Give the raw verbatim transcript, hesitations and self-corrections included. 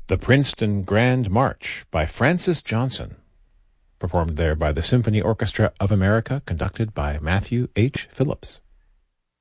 The Princeton Grand March by Francis Johnson, performed there by the Symphony Orchestra of America, conducted by Matthew H. Phillips.